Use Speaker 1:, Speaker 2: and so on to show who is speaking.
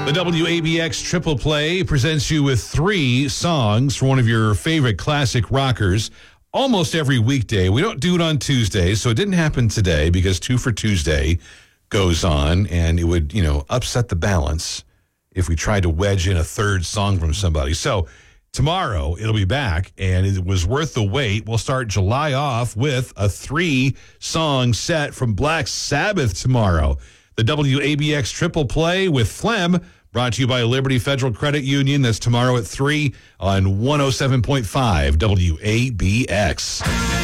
Speaker 1: The WABX Triple Play presents you with 3 songs from one of your favorite classic rockers almost every weekday. We don't do it on Tuesday, so it didn't happen today because 2 for Tuesday goes on, and it would, upset the balance if we tried to wedge in a third song from somebody. So tomorrow it'll be back, and it was worth the wait. We'll start July off with a 3-song set from Black Sabbath tomorrow. The WABX Triple Play with Phlegm, brought to you by Liberty Federal Credit Union. That's tomorrow at 3 on 107.5 WABX.